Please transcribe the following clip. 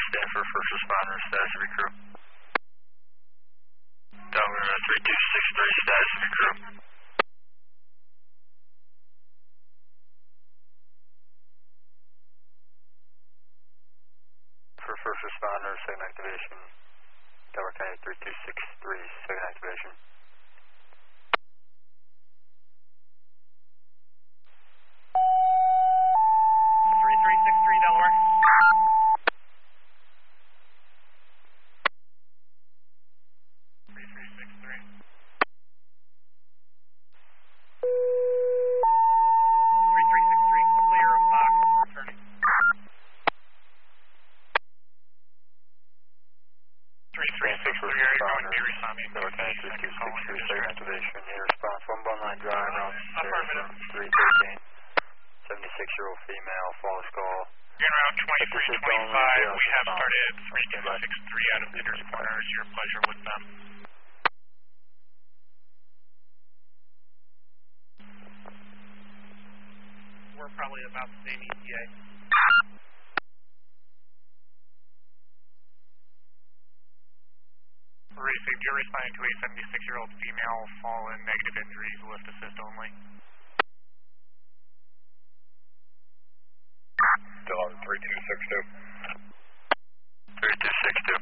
stand for first responders, status of your crew. Delaware 3263, status of your crew. For first responders, second activation, Delaware County 3263, second activation. 3363 Delaware. 3363. 3363, clear of box, returning. 3363, are you going to be responding? Delaware County 3263, second activation, need response, 119 drive, around Affirmative. 313, 76-year-old female, false call. In route 2325, we have started 3263 out of Leaders Corner. It's your pleasure with them. We're probably about the same ETA. Received, you're responding to a 76-year-old female, fallen, negative injuries, lift assist only. Still on 3262. 3262,